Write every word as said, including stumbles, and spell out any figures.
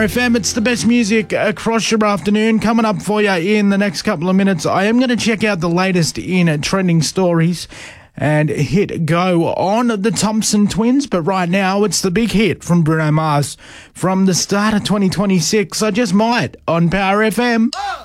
F M. It's the best music across your afternoon. Coming up for you in the next couple of minutes, I am going to check out the latest in trending stories and hit go on the Thompson Twins. But right now, it's the big hit from Bruno Mars from the start of twenty twenty-six. I Just Might on Power F M. Oh!